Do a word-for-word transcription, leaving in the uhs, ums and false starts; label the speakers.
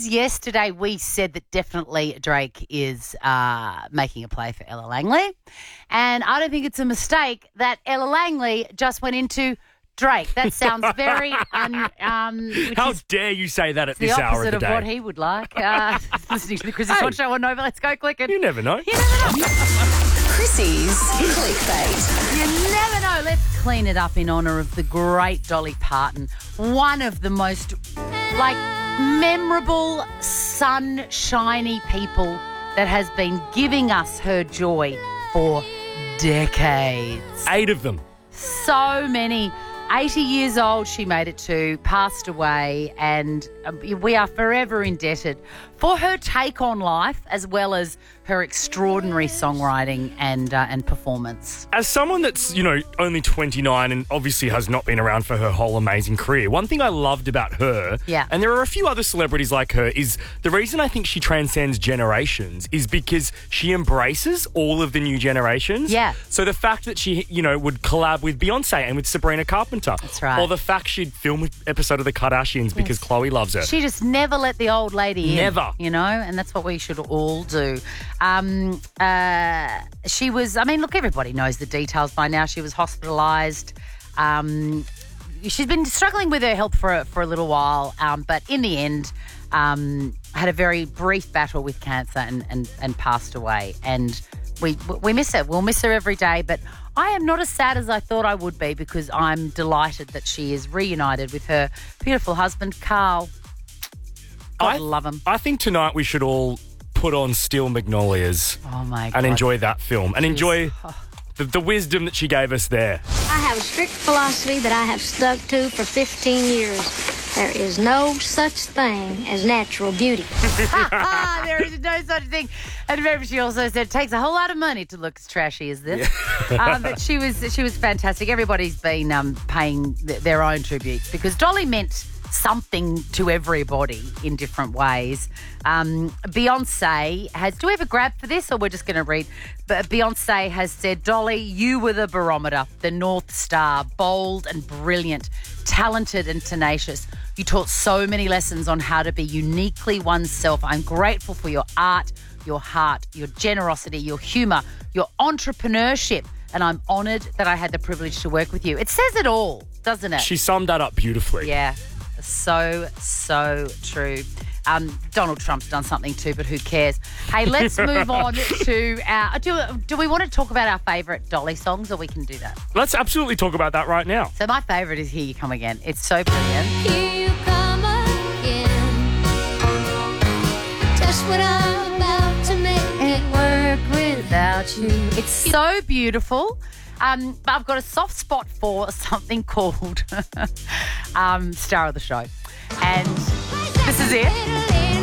Speaker 1: news yesterday, we said that definitely Drake is uh, making a play for Ella Langley. And I don't think it's a mistake that Ella Langley just went into Drake. That sounds very un... Um, which
Speaker 2: How
Speaker 1: is
Speaker 2: dare you say that at
Speaker 1: the
Speaker 2: this hour
Speaker 1: opposite
Speaker 2: of the
Speaker 1: of
Speaker 2: day?
Speaker 1: what he would like. Uh, listening to the Chrissy
Speaker 2: Hey.
Speaker 1: Swan Show on Nova. Let's go, clicking.
Speaker 2: You never know.
Speaker 1: You never know.
Speaker 3: Chrissy's Clickbait.
Speaker 1: You never know. Let's clean it up in honour of the great Dolly Parton. One of the most, like, memorable, sunshiny people that has been giving us her joy for decades.
Speaker 2: Eight of them.
Speaker 1: So many. eighty years old she made it to, passed away, and we are forever indebted for her take on life as well as her extraordinary songwriting and uh, and performance.
Speaker 2: As someone that's, you know, only twenty-nine and obviously has not been around for her whole amazing career, one thing I loved about her,
Speaker 1: Yeah.
Speaker 2: and there are a few other celebrities like her, is the reason I think she transcends generations is because she embraces all of the new generations.
Speaker 1: Yeah.
Speaker 2: So the fact that she, you know, would collab with Beyonce and with Sabrina Carpenter.
Speaker 1: That's right.
Speaker 2: Or the fact she'd film an episode of The Kardashians because Khloe loves her.
Speaker 1: She just never let the old lady in.
Speaker 2: Never.
Speaker 1: You know, and that's what we should all do. Um, uh, she was, I mean, look, everybody knows the details by now. She was hospitalised. Um, she's been struggling with her health for, a- for a little while, um, but in the end, um, had a very brief battle with cancer and, and, and passed away. And we we miss her. We'll miss her every day, but I am not as sad as I thought I would be because I'm delighted that she is reunited with her beautiful husband, Carl. God
Speaker 2: I
Speaker 1: love him.
Speaker 2: I think tonight we should all put on Steel Magnolias
Speaker 1: Oh, my God.
Speaker 2: and enjoy that film and enjoy the, the wisdom that she gave us there.
Speaker 4: I have a strict philosophy that I have stuck to for fifteen years. There is no such thing as natural beauty.
Speaker 1: Ah, there is no such thing. And remember, she also said it takes a whole lot of money to look as trashy as this. um, but she was she was fantastic. Everybody's been um, paying th- their own tributes because Dolly meant something to everybody in different ways. Um, Beyonce has... Do we have a grab for this or we're just going to read? But Beyonce has said, Dolly, you were the barometer, the North Star, bold and brilliant, talented and tenacious. You taught so many lessons on how to be uniquely oneself. I'm grateful for your art, your heart, your generosity, your humour, your entrepreneurship, and I'm honoured that I had the privilege to work with you. It says it all, doesn't it?
Speaker 2: She summed that up beautifully.
Speaker 1: Yeah, so, so true. Um, Donald Trump's done something too, but who cares? Hey, let's move on to our... Do, do we want to talk about our favourite Dolly songs, or we can do that?
Speaker 2: Let's absolutely talk about that right now.
Speaker 1: So my favourite is Here You Come Again. It's so brilliant.
Speaker 4: Here you come again. Just what I'm about to make it work
Speaker 1: Without you. It's so beautiful. Um, but I've got a soft spot for something called um, Star of the Show. And this is it.